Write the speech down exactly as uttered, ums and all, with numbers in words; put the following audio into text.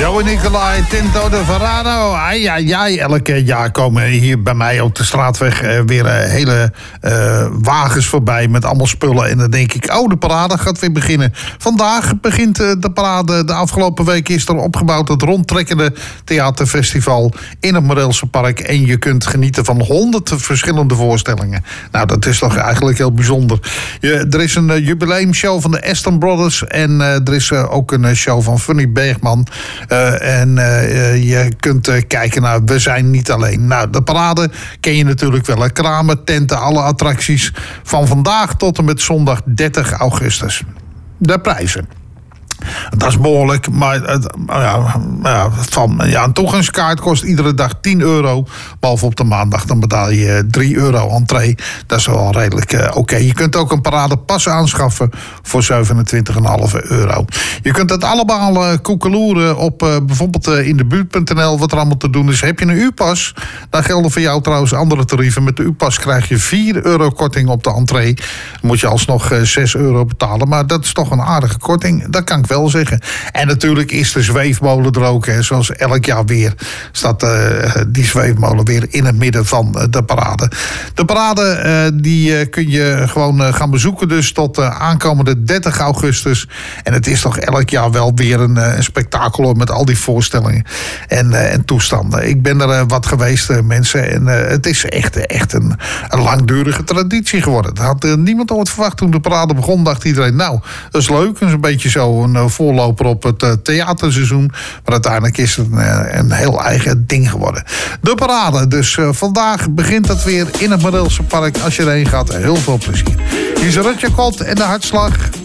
Joey Nicolai, Tinto de Verano. Ai, ai, ai. Elke jaar komen hier bij mij op de straatweg uh, weer uh, hele uh, wagens voorbij met allemaal spullen. En dan denk ik, oh, de parade gaat weer beginnen. Vandaag begint uh, de parade. De afgelopen week is er opgebouwd het rondtrekkende theaterfestival in het Moreelse Park. En je kunt genieten van honderd verschillende voorstellingen. Nou, dat is toch eigenlijk heel bijzonder. Je, er is een uh, jubileumshow van de Aston Brothers. En uh, er is uh, ook een uh, show van Funny Bergman. Uh, en uh, je kunt uh, kijken naar We zijn niet alleen. Nou, de parade ken je natuurlijk wel. Kramen, tenten, alle attracties. Van vandaag tot en met zondag dertig augustus. De prijzen. Dat is behoorlijk, maar ja, ja, van, ja, een toegangskaart kost iedere dag tien euro. Behalve op de maandag, dan betaal je drie euro entree. Dat is wel redelijk uh, oké. Okay. Je kunt ook een paradepas aanschaffen voor zevenentwintig komma vijf euro. Je kunt het allemaal uh, koekeloeren op uh, bijvoorbeeld uh, in de buurt punt n l wat er allemaal te doen is. Heb je een U-pas, dan gelden voor jou trouwens andere tarieven. Met de U-pas krijg je vier euro korting op de entree. Dan moet je alsnog uh, zes euro betalen. Maar dat is toch een aardige korting. Dat kan ik wel zeggen. En natuurlijk is de zweefmolen er ook. Hè. Zoals elk jaar weer staat uh, die zweefmolen weer in het midden van uh, de parade. De parade uh, die uh, kun je gewoon uh, gaan bezoeken dus tot uh, aankomende dertig augustus. En het is toch elk jaar wel weer een, uh, een spektakel met al die voorstellingen en, uh, en toestanden. Ik ben er uh, wat geweest, uh, mensen. En uh, het is echt, echt een, een langdurige traditie geworden. Dat had uh, niemand ooit verwacht toen de parade begon. Dacht iedereen, nou, dat is leuk. Dat is een beetje zo een uh, voorloper op het uh, theaterseizoen. Maar uiteindelijk is het een, uh, een heel eigen ding geworden. De parade. Dus uh, vandaag begint het weer in het Moreelse Park. Als je erheen gaat, heel veel plezier. Hier is Rutje Kot en de Hartslag.